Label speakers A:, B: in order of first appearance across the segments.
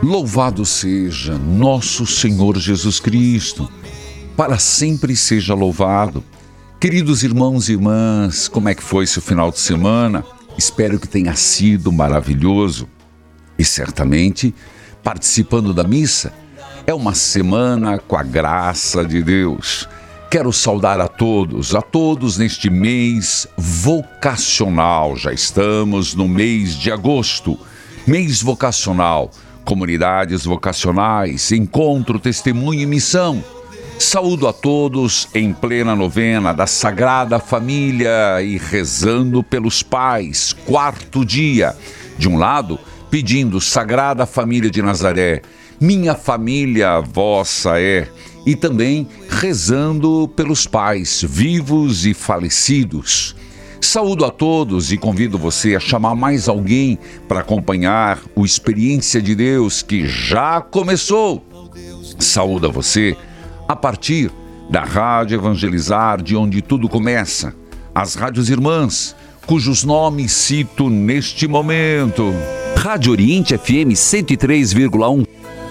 A: Louvado seja nosso Senhor Jesus Cristo, para sempre seja louvado. Queridos irmãos e irmãs, como é que foi seu final de semana? Espero que tenha sido maravilhoso. E certamente, participando da missa, é uma semana com a graça de Deus. Quero saudar a todos neste mês vocacional. Já estamos no mês de agosto, mês vocacional. Comunidades vocacionais, encontro, testemunho e missão. Saúdo a todos em plena novena da Sagrada Família e rezando pelos pais, quarto dia. De um lado, pedindo Sagrada Família de Nazaré, minha família vossa é. E também rezando pelos pais, vivos e falecidos. Saúdo a todos e convido você a chamar mais alguém para acompanhar o Experiência de Deus que já começou. Saúdo a você a partir da Rádio Evangelizar, de onde tudo começa. As rádios irmãs, cujos nomes cito neste momento.
B: Rádio Oriente FM 103,1.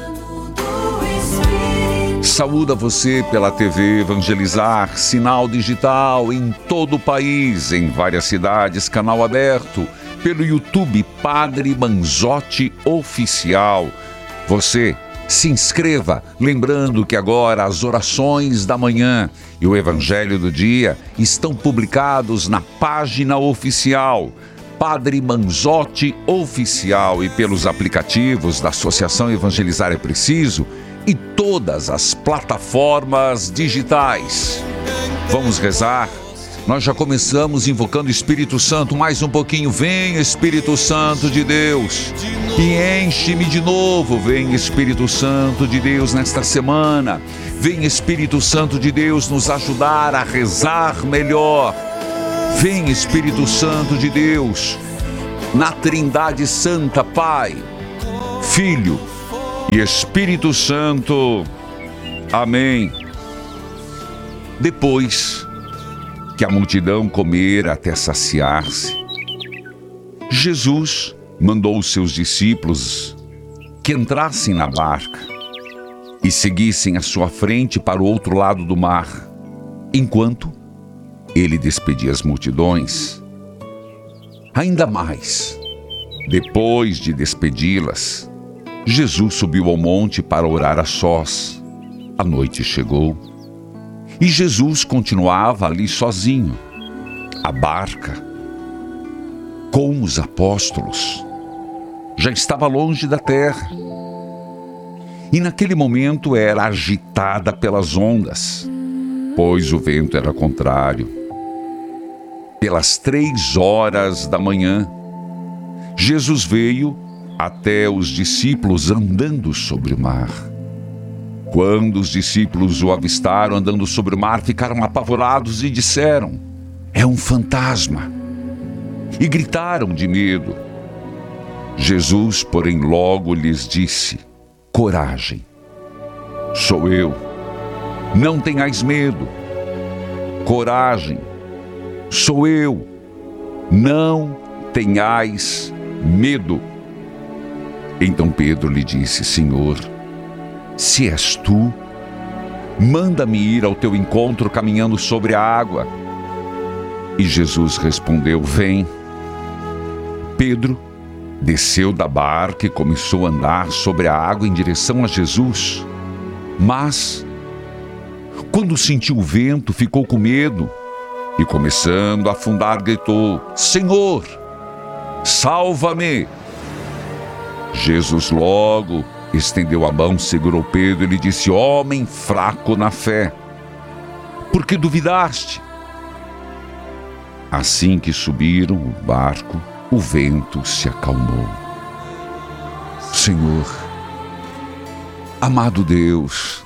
A: Saúdo a você pela TV Evangelizar, sinal digital em todo o país, em várias cidades, canal aberto, pelo YouTube Padre Manzotti Oficial. Você se inscreva, lembrando que agora as orações da manhã e o Evangelho do dia estão publicados na página oficial Padre Manzotti Oficial e pelos aplicativos da Associação Evangelizar é Preciso e todas as plataformas digitais. Vamos rezar? Nós já começamos invocando o Espírito Santo, mais um pouquinho. Vem, Espírito Santo de Deus, e enche-me de novo. Vem, Espírito Santo de Deus, nesta semana. Vem, Espírito Santo de Deus, nos ajudar a rezar melhor. Vem, Espírito Santo de Deus, na Trindade Santa, Pai, Filho e Espírito Santo. Amém. Depois que a multidão comer até saciar-se, Jesus mandou os seus discípulos que entrassem na barca e seguissem à sua frente para o outro lado do mar, enquanto ele despedia as multidões. Ainda mais, depois de despedi-las, Jesus subiu ao monte para orar a sós. A noite chegou e Jesus continuava ali sozinho. A barca, com os apóstolos, já estava longe da terra e naquele momento era agitada pelas ondas, pois o vento era contrário. Pelas 3 horas da manhã, Jesus veio até os discípulos andando sobre o mar. Quando os discípulos o avistaram andando sobre o mar, ficaram apavorados e disseram: "É um fantasma!" E gritaram de medo. Jesus, porém, logo lhes disse: "Coragem, sou eu, não tenhais medo. Coragem, sou eu, não tenhais medo." Então Pedro lhe disse: "Senhor, se és tu, manda-me ir ao teu encontro caminhando sobre a água." E Jesus respondeu: "Vem." Pedro desceu da barca e começou a andar sobre a água em direção a Jesus. Mas, quando sentiu o vento, ficou com medo e, começando a afundar, gritou: "Senhor, salva-me!" Jesus logo estendeu a mão, segurou Pedro e lhe disse: "Homem fraco na fé, por que duvidaste?" Assim que subiram o barco, o vento se acalmou. Senhor, amado Deus,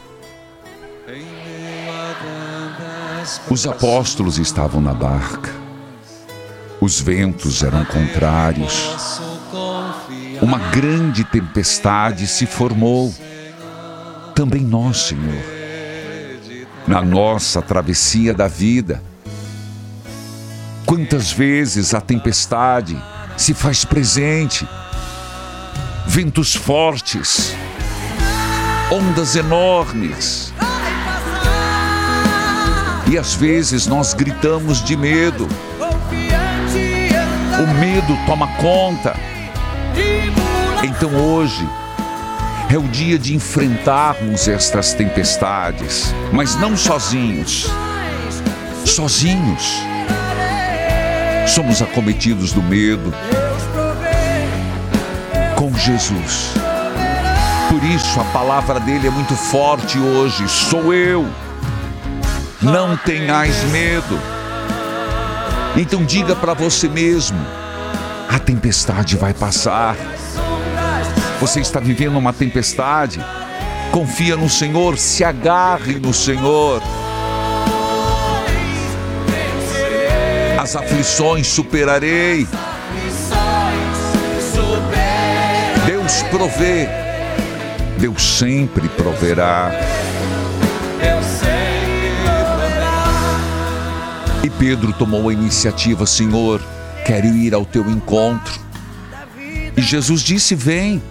A: os apóstolos estavam na barca, os ventos eram contrários, uma grande tempestade se formou. Também nós, Senhor, na nossa travessia da vida, quantas vezes a tempestade se faz presente. ventos fortes, ondas enormes. E às vezes nós gritamos de medo. O medo toma conta. Então hoje é o dia de enfrentarmos estas tempestades, mas não sozinhos. Sozinhos. Somos acometidos do medo com Jesus. Por isso a palavra dele é muito forte hoje. Sou eu. Não tenhais medo. Então diga para você mesmo: a tempestade vai passar. Você está vivendo uma tempestade? Confia no Senhor, se agarre no Senhor. As aflições superarei. Deus provê. Deus sempre proverá. E Pedro tomou a iniciativa: Senhor, quero ir ao teu encontro. E Jesus disse: vem.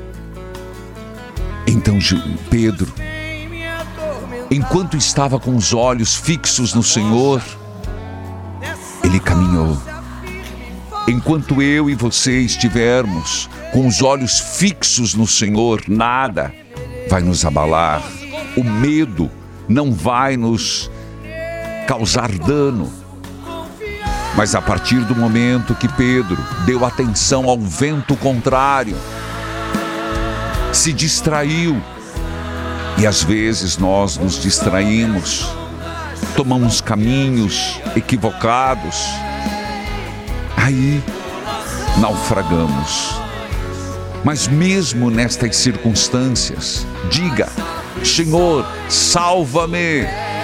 A: Então Pedro, enquanto estava com os olhos fixos no Senhor, ele caminhou. Enquanto eu e você estivermos com os olhos fixos no Senhor, nada vai nos abalar. O medo não vai nos causar dano. Mas a partir do momento que Pedro deu atenção ao vento contrário, se distraiu, e às vezes nós nos distraímos, tomamos caminhos equivocados, aí naufragamos. Mas mesmo nestas circunstâncias, diga: Senhor, salva-me.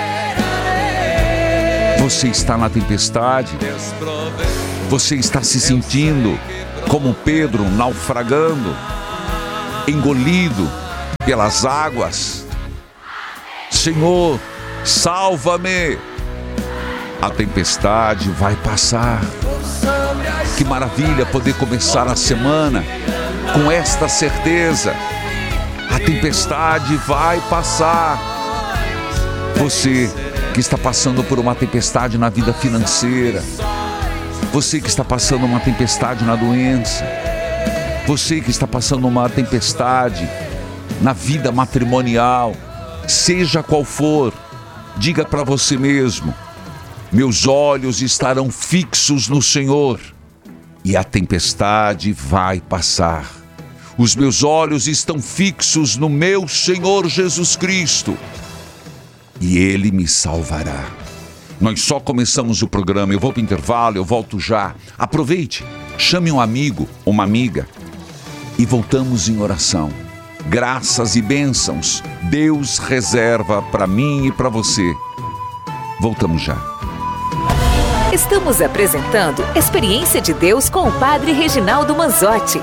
A: Você está na tempestade? Você está se sentindo como Pedro, naufragando, engolido pelas águas? Senhor, salva-me. A tempestade vai passar. Que maravilha poder começar a semana com esta certeza: a tempestade vai passar. Você que está passando por uma tempestade na vida financeira, você que está passando uma tempestade na doença, você que está passando uma tempestade na vida matrimonial, seja qual for, diga para você mesmo: meus olhos estarão fixos no Senhor e a tempestade vai passar. Os meus olhos estão fixos no meu Senhor Jesus Cristo e Ele me salvará. Nós só começamos o programa. Eu vou para o intervalo, eu volto já. Aproveite, chame um amigo, uma amiga e voltamos em oração. Graças e bênçãos Deus reserva para mim e para você. Voltamos já.
C: Estamos apresentando Experiência de Deus com o Padre Reginaldo Manzotti.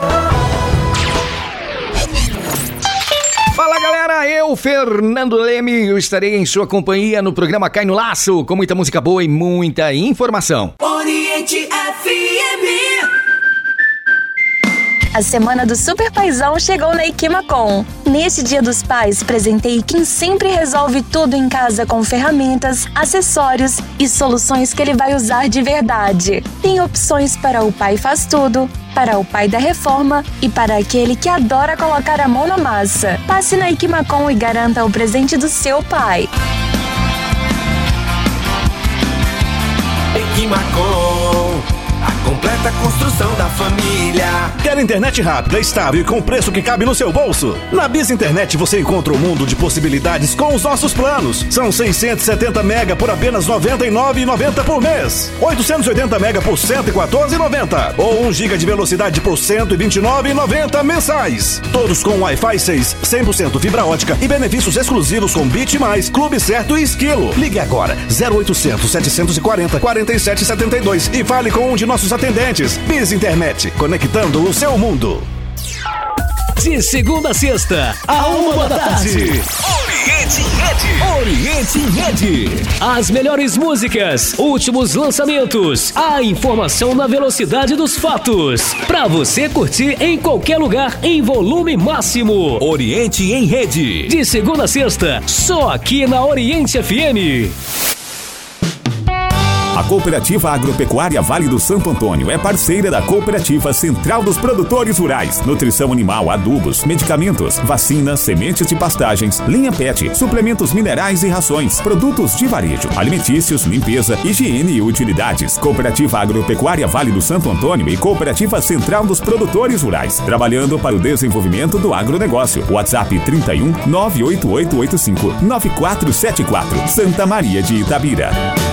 D: Fala galera, eu, Fernando Leme, eu estarei em sua companhia no programa Cai no Laço, com muita música boa e muita informação.
E: Oriente FM.
F: A semana do Super Paizão chegou na Equimacom. Neste Dia dos Pais, presentei quem sempre resolve tudo em casa com ferramentas, acessórios e soluções que ele vai usar de verdade. Tem opções para o pai faz tudo, para o pai da reforma e para aquele que adora colocar a mão na massa. Passe na Equimacom e garanta o presente do seu pai.
E: Equimacom, a completa construção da família.
G: Quer internet rápida, estável e com preço que cabe no seu bolso? Na Biz Internet você encontra um mundo de possibilidades com os nossos planos. São 670 mega por apenas R$ 99,90 por mês. 880 mega por R$ 114,90. Ou 1 giga de velocidade por R$ 129,90 mensais. Todos com Wi-Fi 6, 100% fibra ótica e benefícios exclusivos com Bit+, Clube Certo e Esquilo. Ligue agora 0800 740 4772 e fale com um de nossos atendentes. Biz Internet, conectando o seu mundo.
H: De segunda a sexta, a 1h da tarde. Oriente em Rede. As melhores músicas, últimos lançamentos, a informação na velocidade dos fatos. Pra você curtir em qualquer lugar em volume máximo. Oriente em Rede. De segunda a sexta, só aqui na Oriente FM.
I: A Cooperativa Agropecuária Vale do Santo Antônio é parceira da Cooperativa Central dos Produtores Rurais. Nutrição animal, adubos, medicamentos, vacinas, sementes de pastagens, linha PET, suplementos minerais e rações, produtos de varejo, alimentícios, limpeza, higiene e utilidades. Cooperativa Agropecuária Vale do Santo Antônio e Cooperativa Central dos Produtores Rurais. Trabalhando para o desenvolvimento do agronegócio. WhatsApp 31 98885 9474. Santa Maria de Itabira.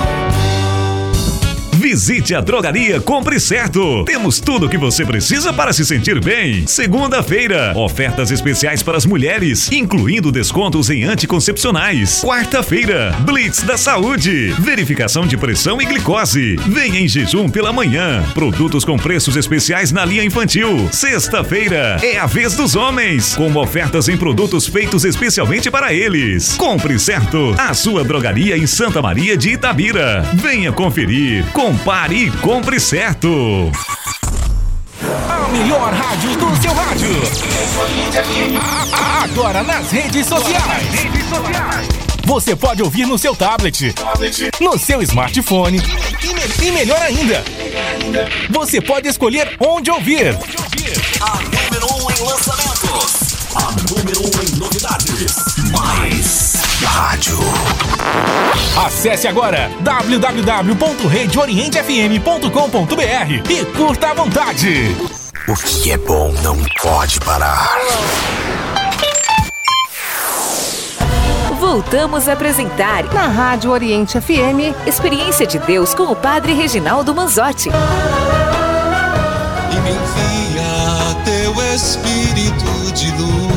J: Visite a Drogaria Compre Certo. Temos tudo o que você precisa para se sentir bem. Segunda-feira, ofertas especiais para as mulheres, incluindo descontos em anticoncepcionais. Quarta-feira, Blitz da Saúde, verificação de pressão e glicose. Venha em jejum pela manhã. Produtos com preços especiais na linha infantil. Sexta-feira, é a vez dos homens, com ofertas em produtos feitos especialmente para eles. Compre Certo, a sua drogaria em Santa Maria de Itabira. Venha conferir. Compare e compre certo.
K: A melhor rádio do seu rádio. Agora nas redes sociais. Você pode ouvir no seu tablet, no seu smartphone e melhor ainda, você pode escolher onde ouvir.
L: A número 1 em lançamentos. A número 1 em novidades. Mais rádio.
K: Acesse agora www.redeorientefm.com.br e curta à vontade.
L: O que é bom não pode parar.
C: Voltamos a apresentar
M: na Rádio Oriente FM
C: Experiência de Deus com o Padre Reginaldo Manzotti.
N: E me envia teu Espírito de luz.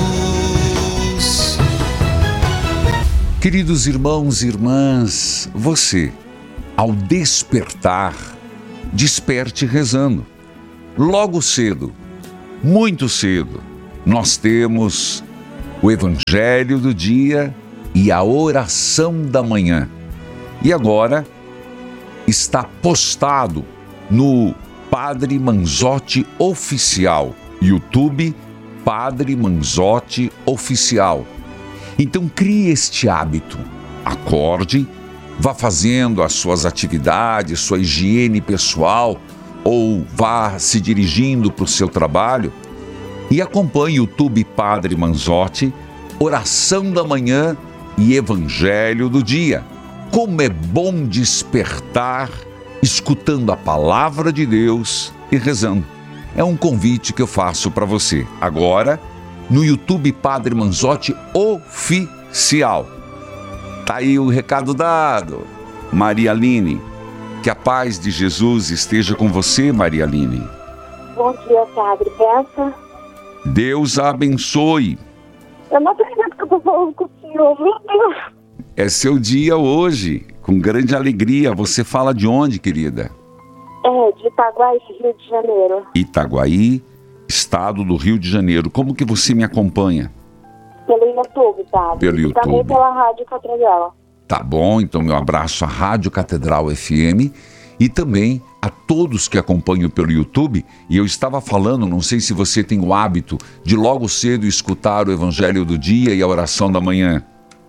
A: Queridos irmãos e irmãs, você, ao despertar, desperte rezando. Logo cedo, muito cedo, nós temos o Evangelho do dia e a oração da manhã. E agora está postado no Padre Manzotti Oficial, YouTube Padre Manzotti Oficial. Então crie este hábito, acorde, vá fazendo as suas atividades, sua higiene pessoal, ou vá se dirigindo para o seu trabalho e acompanhe o YouTube Padre Manzotti, oração da manhã e evangelho do dia. Como é bom despertar escutando a palavra de Deus e rezando. É um convite que eu faço para você. Agora, no YouTube Padre Manzotti Oficial. Tá aí o recado dado, Maria Aline. Que a paz de Jesus esteja com você, Maria Aline.
O: Bom dia, Padre. Peça.
A: Deus a abençoe.
O: Eu não acredito que eu tô falando com o senhor, meu Deus.
A: É seu dia hoje, com grande alegria. Você fala de onde, querida?
O: De Itaguaí, Rio de Janeiro.
A: Itaguaí, estado do Rio de Janeiro. Como que você me acompanha?
O: Pelo YouTube, Padre.
A: Pelo YouTube.
O: Também pela Rádio Catedral.
A: Tá bom, então meu abraço à Rádio Catedral FM e também a todos que acompanham pelo YouTube. E eu estava falando, não sei se você tem o hábito de logo cedo escutar o Evangelho do dia e a oração da manhã.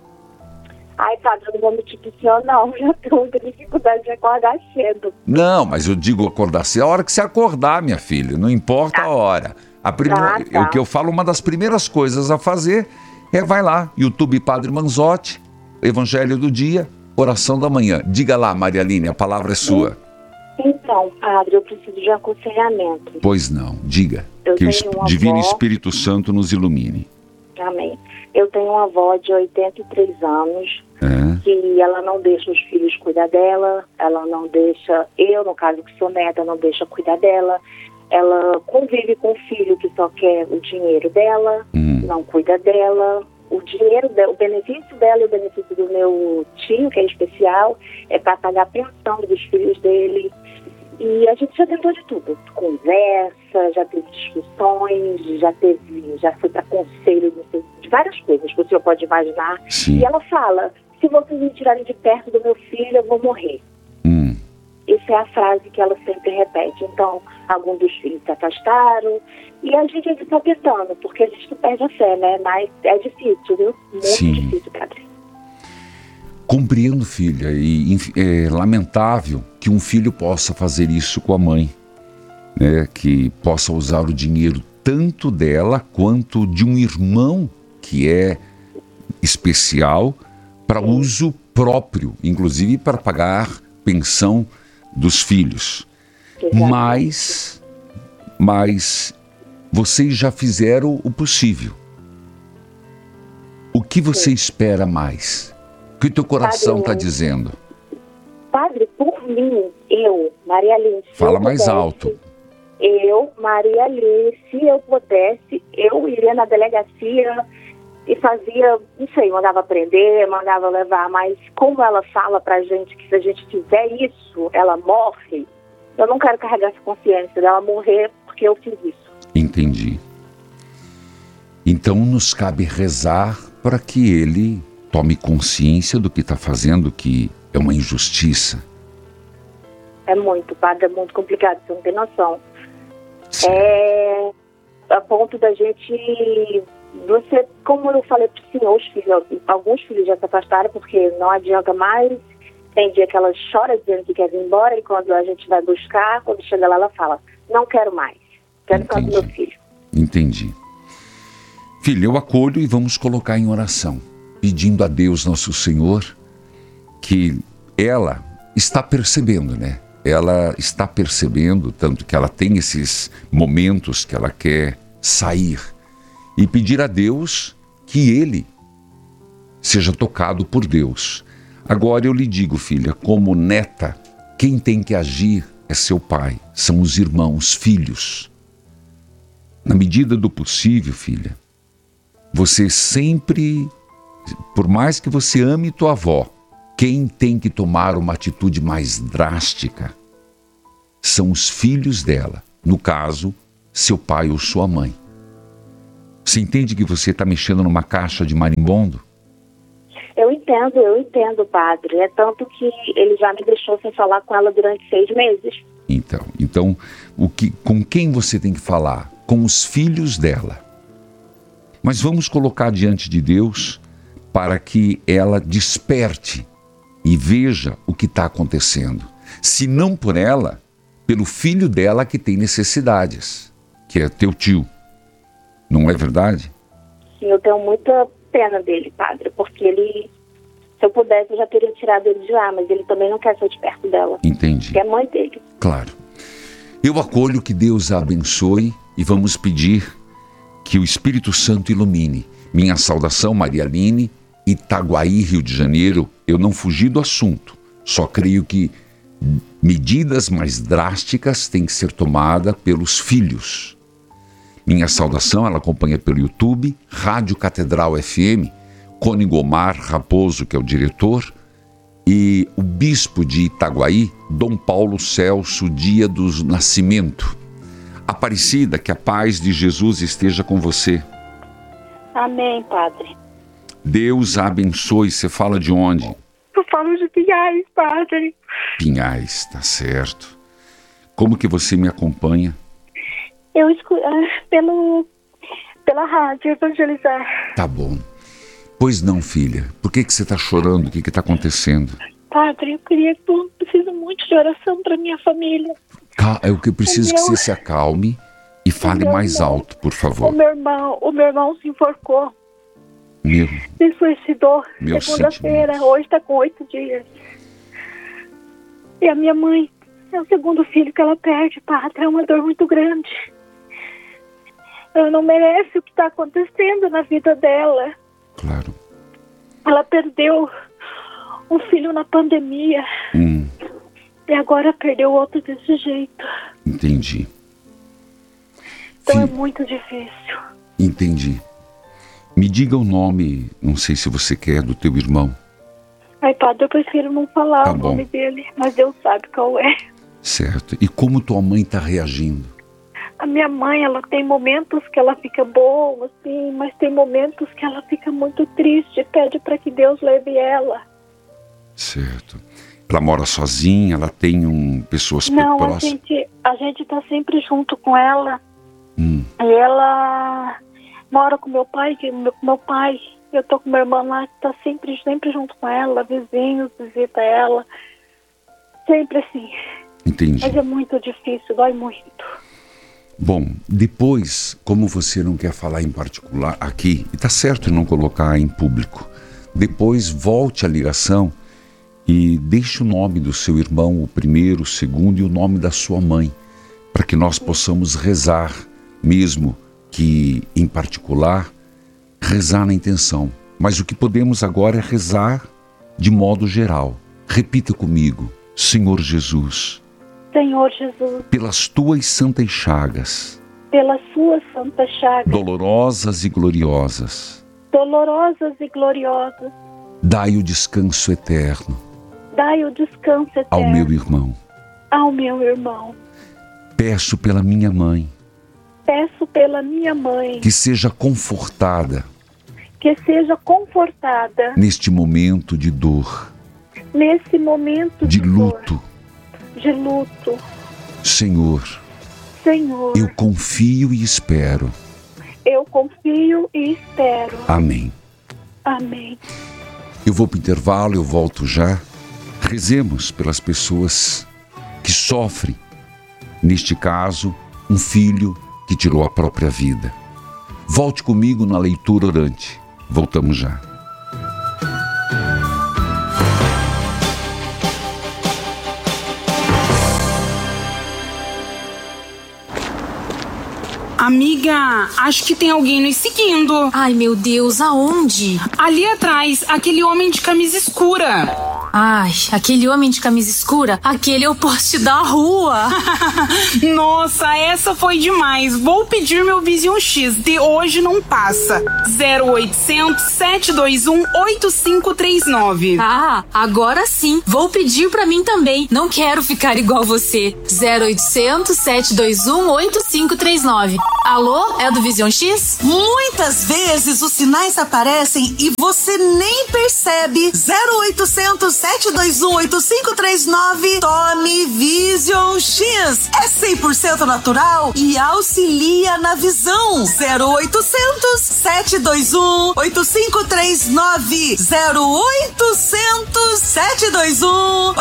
O: Ai, Padre, eu não vou mentir pro senhor, não. Já tenho muita dificuldade de acordar cedo.
A: Não, mas eu digo acordar cedo. A hora que você acordar, minha filha, não importa a hora. O que eu falo, uma das primeiras coisas a fazer é vai lá, YouTube Padre Manzotti, Evangelho do dia, oração da manhã. Diga lá, Maria Aline, a palavra é sua.
O: Então, Padre, eu preciso de aconselhamento.
A: Pois não, diga.
O: Eu
A: que
O: tenho
A: o Divino Espírito Santo nos ilumine.
O: Amém. Eu tenho uma avó de 83 anos, que ela não deixa os filhos cuidar dela, ela não deixa, eu, no caso que sou neta, não deixa cuidar dela. Ela convive com o filho que só quer o dinheiro dela, não cuida dela. O dinheiro, o benefício dela e o benefício do meu tio, que é especial, é para pagar a pensão dos filhos dele. E a gente já tentou de tudo. Conversa, conversa, já teve discussões, já foi para conselho de várias coisas que o senhor pode imaginar.
A: Sim.
O: E ela fala, se vocês me tirarem de perto do meu filho, eu vou morrer. Essa é a frase que ela sempre repete. Então, alguns dos filhos se afastaram e a gente ainda está tentando, porque a gente não perde a fé, né? Mas é difícil, viu? Muito difícil, padre.
A: Compreendo, filha, e é lamentável que um filho possa fazer isso com a mãe, né? Que possa usar o dinheiro tanto dela quanto de um irmão que é especial para uso próprio, inclusive para pagar pensão dos filhos. Mas vocês já fizeram o possível. O que você espera mais? O que o teu coração está dizendo?
O: Padre, por mim, eu, Maria Alice...
A: Fala mais alto.
O: Eu, Maria Alice, se eu pudesse, eu iria na delegacia e fazia, não sei, mandava prender, mandava levar, mas como ela fala pra gente que se a gente fizer isso, ela morre, eu não quero carregar essa consciência dela morrer porque eu fiz isso.
A: Entendi. Então nos cabe rezar para que ele tome consciência do que está fazendo, que é uma injustiça.
O: É muito, padre, é muito complicado, você não tem noção. É a ponto da gente... Você, como eu falei para o senhor, os filhos, alguns filhos já se afastaram porque não adianta mais. Tem dia que ela chora dizendo que quer vir embora e quando a gente vai buscar, quando chega lá ela fala, não quero mais, quero ficar com meu filho.
A: Entendi. Filho, eu acolho e vamos colocar em oração, pedindo a Deus Nosso Senhor que ela está percebendo, né? Ela está percebendo, tanto que ela tem esses momentos que ela quer sair, e pedir a Deus que ele seja tocado por Deus. Agora eu lhe digo, filha, como neta, quem tem que agir é seu pai, são os irmãos, filhos. Na medida do possível, filha, você sempre, por mais que você ame tua avó, quem tem que tomar uma atitude mais drástica são os filhos dela, no caso, seu pai ou sua mãe. Você entende que você está mexendo numa caixa de marimbondo?
O: Eu entendo, padre. É tanto que ele já me deixou sem falar com ela durante 6 meses.
A: Então com quem você tem que falar? Com os filhos dela. Mas vamos colocar diante de Deus para que ela desperte e veja o que está acontecendo. Se não por ela, pelo filho dela que tem necessidades, que é teu tio. Não é verdade?
O: Sim, eu tenho muita pena dele, padre, porque ele, se eu pudesse, eu já teria tirado ele de lá, mas ele também não quer ser de perto dela.
A: Entendi.
O: Que é mãe dele.
A: Claro. Eu acolho, que Deus a abençoe e vamos pedir que o Espírito Santo ilumine. Minha saudação, Maria Aline, Itaguaí, Rio de Janeiro. Eu não fugi do assunto, só creio que medidas mais drásticas têm que ser tomadas pelos filhos. Minha saudação, ela acompanha pelo YouTube, Rádio Catedral FM, Cônego Omar Raposo, que é o diretor, e o bispo de Itaguaí, Dom Paulo Celso Dia do Nascimento. Aparecida, que a paz de Jesus esteja com você.
O: Amém, padre.
A: Deus a abençoe. Você fala de onde?
O: Eu falo de Pinhais, padre.
A: Pinhais, tá certo. Como que você me acompanha?
O: Eu escuto pela rádio Evangelizar.
A: Tá bom. Pois não, filha. Por que você tá chorando? O que está acontecendo?
O: Padre, eu preciso muito de oração para minha família.
A: Eu que preciso que você se acalme e fale mais alto, por favor.
O: O meu irmão se enforcou. Se suicidou segunda-feira. Hoje está com 8 dias. E a minha mãe é o segundo filho que ela perde, padre. É uma dor muito grande. Ela não merece o que está acontecendo na vida dela.
A: Claro.
O: Ela perdeu um filho na pandemia. E agora perdeu outro desse jeito.
A: Entendi.
O: Então é muito difícil.
A: Entendi. Me diga o nome, não sei se você quer, do teu irmão.
O: Ai, padre, eu prefiro não falar o nome dele, mas Deus sabe qual é.
A: Certo. E como tua mãe está reagindo?
P: A minha mãe, ela tem momentos que ela fica boa, assim, mas tem momentos que ela fica muito triste, pede para que Deus leve ela.
A: Certo. Ela mora sozinha, ela tem pessoas próximas?
P: Não, a gente tá sempre junto com ela. E ela mora com meu pai, eu tô com meu irmão lá, que tá sempre junto com ela, vizinhos, visita ela, sempre assim.
A: Entendi.
P: Mas é muito difícil, dói muito.
A: Bom, depois, como você não quer falar em particular aqui, e tá certo em não colocar em público, depois volte a ligação e deixe o nome do seu irmão, o primeiro, o segundo e o nome da sua mãe, para que nós possamos rezar, mesmo que em particular, rezar na intenção. Mas o que podemos agora é rezar de modo geral. Repita comigo: Senhor Jesus,
P: Senhor Jesus,
A: pelas tuas santas chagas,
P: pelas suas santas chagas,
A: dolorosas e gloriosas, dai o descanso eterno,
P: ao
A: meu irmão. Peço pela minha mãe, que seja confortada, neste momento de dor, de luto. Senhor, eu confio e espero. Amém. Eu vou para o intervalo, eu volto já. Rezemos pelas pessoas que sofrem. Neste caso, um filho que tirou a própria vida. Volte comigo na leitura orante. Voltamos já.
Q: Amiga, acho que tem alguém nos seguindo.
R: Ai, meu Deus, aonde?
Q: Ali atrás, aquele homem de camisa escura.
R: Ai, aquele homem de camisa escura? Aquele é o poste da rua.
Q: Nossa, essa foi demais. Vou pedir meu Vision X. De hoje não passa. 0800 721 8539.
R: Ah, agora sim. Vou pedir pra mim também. Não quero ficar igual você. 0800 721 8539. Alô, é do Vision X?
S: Muitas vezes os sinais aparecem e você nem percebe. 0800 721 8539. Tome Vision X. É 100% natural e auxilia na visão. 0800 721 8539. 0800 721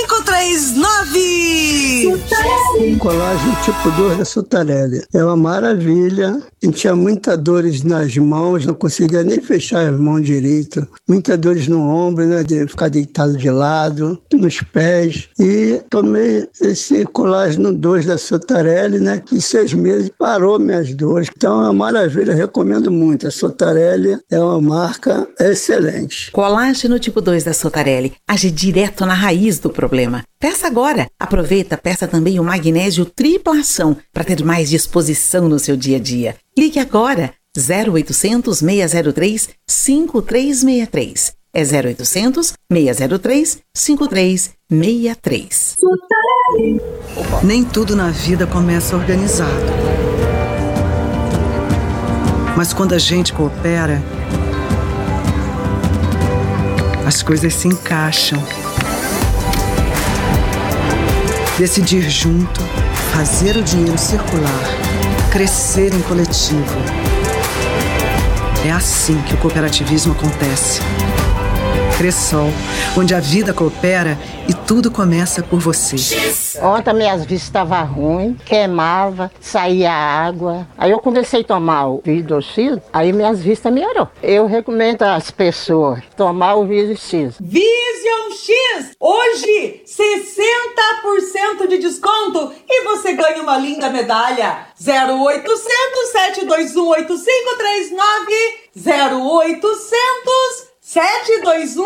S: 8539.
T: Colagem tipo 2 da Sotarelli. É uma maravilha. Eu tinha muitas dores nas mãos, não conseguia nem fechar as mãos direito. Muitas dores no ombro, né? De ficar deitado de lado, nos pés. E tomei esse colágeno 2 da Sotarelli, né? Que em 6 meses parou minhas dores. Então é uma maravilha, recomendo muito. A Sotarelli é uma marca excelente.
U: Colágeno tipo 2 da Sotarelli age direto na raiz do problema. Peça agora. Aproveita, peça também o magnésio tripla ação para ter mais disposição no seu dia a dia. Ligue agora. 0800 603 5363. É 0800 603 5363.
V: Nem tudo na vida começa organizado. Mas quando a gente coopera, as coisas se encaixam. Decidir junto, fazer o dinheiro circular, crescer em coletivo. É assim que o cooperativismo acontece. Cressol, onde a vida coopera e tudo começa por você.
W: Ontem minhas vistas estavam ruins, queimava, saía água. Aí eu comecei a tomar o Vision X, aí minhas vistas melhorou. Eu recomendo às pessoas tomar o Vision X.
X: Vision X! Hoje, 60% de desconto e você ganha uma linda medalha. 0800 721 8539. 0800 721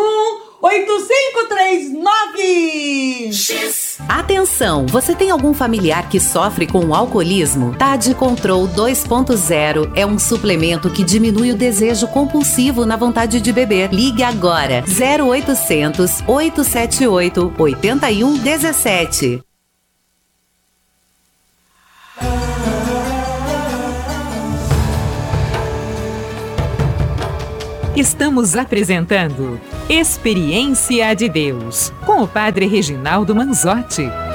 X: 8539.
C: Atenção, você tem algum familiar que sofre com alcoolismo? TAD Control 2.0 é um suplemento que diminui o desejo compulsivo na vontade de beber. Ligue agora 0800 878 8117.
B: Estamos apresentando Experiência de Deus com o Padre Reginaldo Manzotti.